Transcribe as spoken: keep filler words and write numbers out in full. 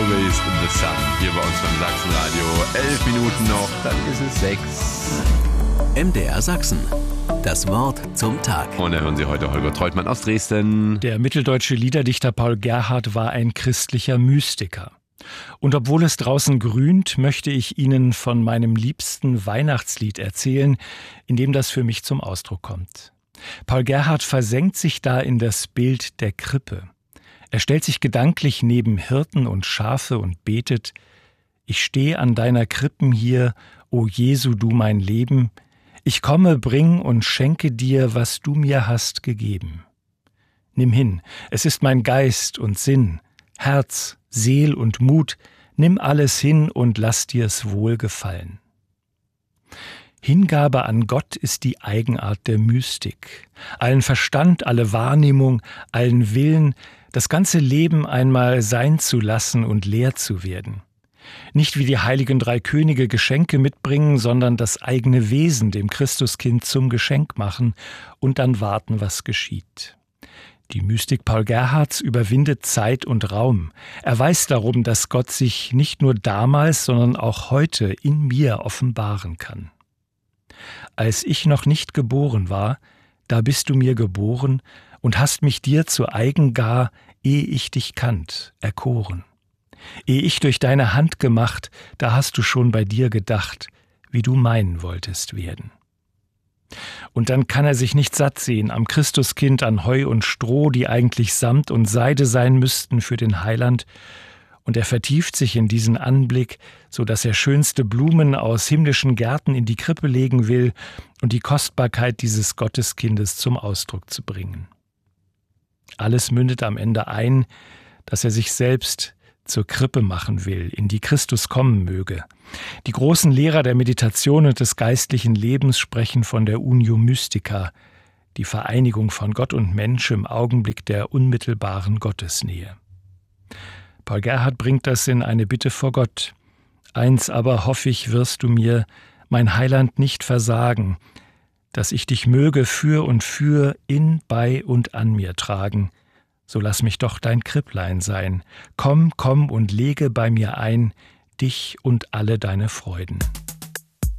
Always in the Sun. Hier bei uns beim Sachsenradio. Elf Minuten noch, dann ist es sechs. M D R Sachsen. Das Wort zum Tag. Und da hören Sie heute Holger Treutmann aus Dresden. Der mitteldeutsche Liederdichter Paul Gerhardt war ein christlicher Mystiker. Und obwohl es draußen grünt, möchte ich Ihnen von meinem liebsten Weihnachtslied erzählen, in dem das für mich zum Ausdruck kommt. Paul Gerhardt versenkt sich da in das Bild der Krippe. Er stellt sich gedanklich neben Hirten und Schafe und betet: Ich stehe an deiner Krippen hier, o Jesu, du mein Leben. Ich komme, bring und schenke dir, was du mir hast gegeben. Nimm hin, es ist mein Geist und Sinn, Herz, Seel und Mut, nimm alles hin und lass dir's wohl gefallen. Hingabe an Gott ist die Eigenart der Mystik. Allen Verstand, alle Wahrnehmung, allen Willen, das ganze Leben einmal sein zu lassen und leer zu werden. Nicht wie die heiligen drei Könige Geschenke mitbringen, sondern das eigene Wesen dem Christuskind zum Geschenk machen und dann warten, was geschieht. Die Mystik Paul Gerhardts überwindet Zeit und Raum. Er weiß darum, dass Gott sich nicht nur damals, sondern auch heute in mir offenbaren kann. Als ich noch nicht geboren war, da bist du mir geboren und hast mich dir zu eigen gar, ehe ich dich kannt, erkoren. Ehe ich durch deine Hand gemacht, da hast du schon bei dir gedacht, wie du meinen wolltest werden. Und dann kann er sich nicht satt sehen am Christuskind, an Heu und Stroh, die eigentlich Samt und Seide sein müssten für den Heiland. Und er vertieft sich in diesen Anblick, so dass er schönste Blumen aus himmlischen Gärten in die Krippe legen will und die Kostbarkeit dieses Gotteskindes zum Ausdruck zu bringen. Alles mündet am Ende ein, dass er sich selbst zur Krippe machen will, in die Christus kommen möge. Die großen Lehrer der Meditation und des geistlichen Lebens sprechen von der Unio Mystica, die Vereinigung von Gott und Mensch im Augenblick der unmittelbaren Gottesnähe. Paul Gerhardt bringt das in eine Bitte vor Gott. Eins aber hoff ich, wirst du mir, mein Heiland, nicht versagen, dass ich dich möge für und für in, bei und an mir tragen. So lass mich doch dein Kripplein sein. Komm, komm und lege bei mir ein, dich und alle deine Freuden.